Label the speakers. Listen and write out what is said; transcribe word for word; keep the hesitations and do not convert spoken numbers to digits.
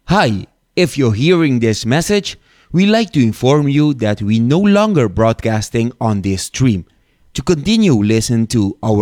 Speaker 1: Hi, if you're hearing this message, we'd like to inform you that we no longer broadcasting on this stream. To continue listen to our